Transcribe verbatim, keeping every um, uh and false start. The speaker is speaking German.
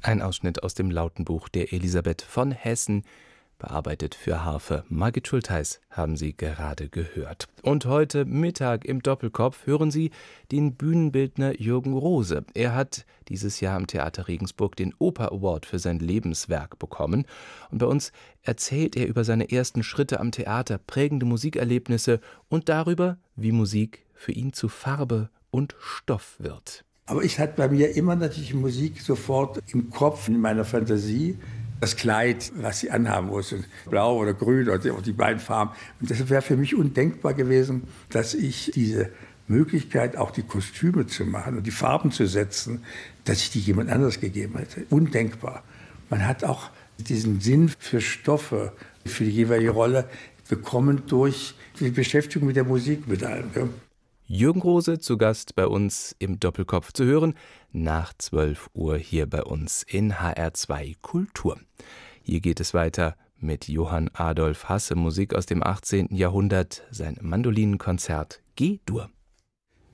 Ein Ausschnitt aus dem Lautenbuch der Elisabeth von Hessen, bearbeitet für Harfe. Margit Schultheiß haben Sie gerade gehört. Und heute Mittag im Doppelkopf hören Sie den Bühnenbildner Jürgen Rose. Er hat dieses Jahr am Theater Regensburg den Oper Award für sein Lebenswerk bekommen. Und bei uns erzählt er über seine ersten Schritte am Theater, prägende Musikerlebnisse und darüber, wie Musik für ihn zu Farbe und Stoff wird. Aber ich hatte bei mir immer natürlich Musik sofort im Kopf, in meiner Fantasie. Das Kleid, was sie anhaben muss, blau oder grün oder die beiden Farben. Und das wäre für mich undenkbar gewesen, dass ich diese Möglichkeit, auch die Kostüme zu machen und die Farben zu setzen, dass ich die jemand anders gegeben hätte. Undenkbar. Man hat auch diesen Sinn für Stoffe, für die jeweilige Rolle bekommen durch die Beschäftigung mit der Musik, mit allem. Ja. Jürgen Rose zu Gast bei uns im Doppelkopf zu hören, nach zwölf Uhr hier bei uns in H R zwei Kultur. Hier geht es weiter mit Johann Adolf Hasse, Musik aus dem achtzehnten Jahrhundert, sein Mandolinenkonzert G-Dur.